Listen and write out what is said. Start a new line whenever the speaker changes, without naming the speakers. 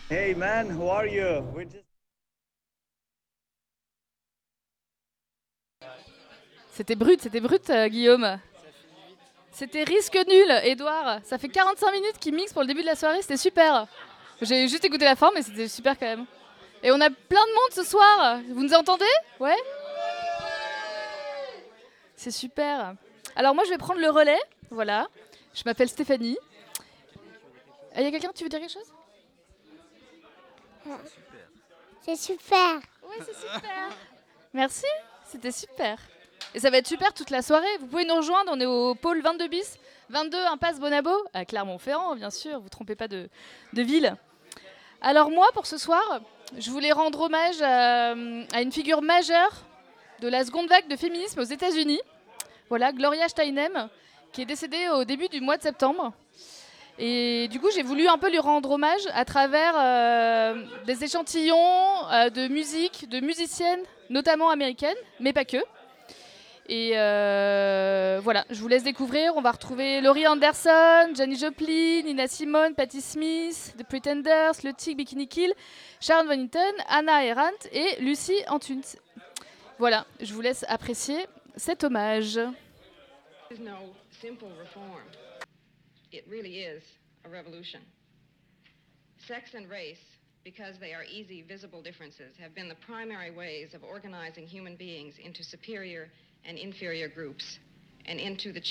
Hey man, how are you? We just
C'était brut, Guillaume. C'était risque nul, Edouard. Ça fait 45 minutes qu'il mixe pour le début de la soirée, c'était super. J'ai juste écouté la fin, mais c'était super quand même. Et on a plein de monde ce soir. Vous nous entendez? Ouais. C'est super. Alors moi, je vais prendre le relais. Voilà. Je m'appelle Stéphanie. Il y a quelqu'un, tu veux dire quelque chose?
C'est super.
Oui, c'est super. Merci, c'était super. Et ça va être super toute la soirée. Vous pouvez nous rejoindre, on est au pôle 22 bis, 22 impasse Bonabo, à Clermont-Ferrand, bien sûr, vous ne trompez pas de ville. Alors moi, pour ce soir, je voulais rendre hommage à une figure majeure de la seconde vague de féminisme aux États-Unis. Voilà, Gloria Steinem, qui est décédée au début du mois de septembre. Et du coup, j'ai voulu un peu lui rendre hommage à travers des échantillons de musique, de musiciennes, notamment américaines, mais pas que. Et voilà, je vous laisse découvrir. On va retrouver Laurie Anderson, Janis Joplin, Nina Simone, Patti Smith, The Pretenders, Le Tic, Bikini Kill, Sharon Van Etten, Anna Errant et Lucy Antunes. Voilà, je vous laisse apprécier cet hommage.
There is no simple reform. It really is a revolution. Sex and race, because they are easy, visible differences, have been the primary ways of organizing human beings into superior and inferior groups and into the